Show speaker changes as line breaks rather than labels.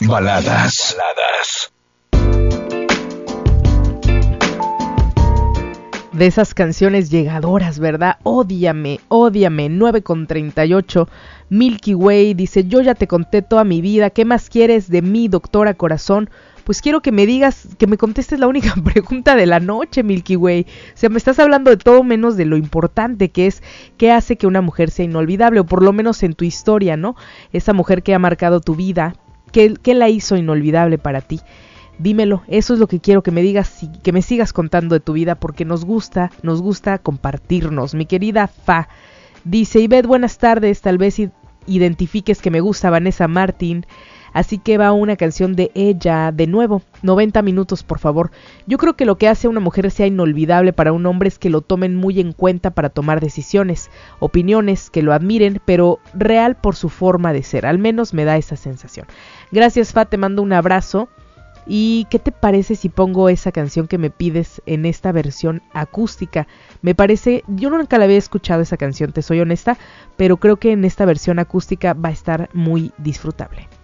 Baladas.
De esas canciones llegadoras, ¿verdad? Ódiame, 9:38. Milky Way dice, yo ya te conté toda mi vida, ¿qué más quieres de mí, doctora corazón? Pues quiero que me digas, que me contestes la única pregunta de la noche, Milky Way. O sea, me estás hablando de todo menos de lo importante que es, qué hace que una mujer sea inolvidable, o por lo menos en tu historia, ¿no? Esa mujer que ha marcado tu vida, ¿qué la hizo inolvidable para ti? Dímelo, eso es lo que quiero que me digas y que me sigas contando de tu vida porque nos gusta compartirnos. Mi querida Fa dice, Ivette, buenas tardes, tal vez identifiques que me gusta Vanessa Martín, así que va una canción de ella, de nuevo, 90 minutos por favor. Yo creo que lo que hace a una mujer sea inolvidable para un hombre es que lo tomen muy en cuenta para tomar decisiones, opiniones, que lo admiren, pero real por su forma de ser, al menos me da esa sensación. Gracias Fa, te mando un abrazo. ¿Y qué te parece si pongo esa canción que me pides en esta versión acústica? Me parece, yo nunca la había escuchado esa canción, te soy honesta, pero creo que en esta versión acústica va a estar muy disfrutable.